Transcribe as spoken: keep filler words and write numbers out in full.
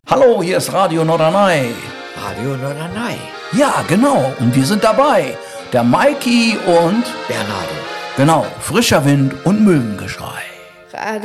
Hallo, hier ist Radio Norderney. Radio Norderney. Ja, genau. Und wir sind dabei. Der Maiki und Bernardo. Genau, frischer Wind und Möwengeschrei. Radio